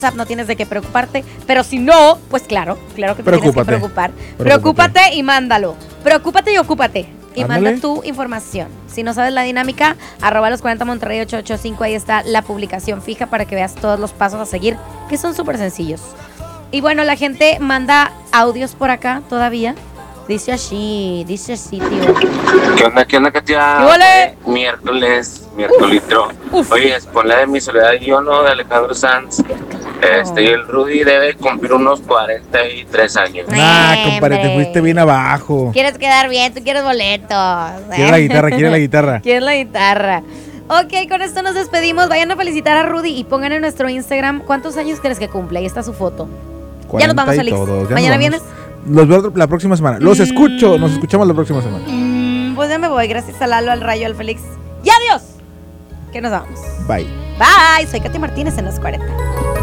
no tienes de qué preocuparte, pero si no, pues claro que te tienes que preocupar. Preocúpate y mándalo. Preocúpate y ocúpate. Y manda tu información. Si no sabes la dinámica, @los40 Monterrey 885, ahí está la publicación fija para que veas todos los pasos a seguir, que son súper sencillos. Y bueno, la gente manda audios por acá todavía. Dice así, tío. ¿Qué onda, Katia? ¿Qué vale? Miércolitro. Oye, pon la de Mi Soledad y Yo, ¿no? De Alejandro Sanz. Y el Rudy debe cumplir unos 43 años. Compadre, te fuiste bien abajo. Quieres quedar bien, tú quieres boletos. Quiere la guitarra. Quieres la guitarra. Ok, con esto nos despedimos. Vayan a felicitar a Rudy y pongan en nuestro Instagram cuántos años crees que cumple. Ahí está su foto. Ya nos vamos, Alex. ¿Mañana vienes? Los veo la próxima semana. Nos escuchamos la próxima semana. Pues ya me voy, gracias a Lalo, al Rayo, al Félix. ¡Y adiós! Que nos vamos. Bye. Bye, soy Katy Martínez en los 40.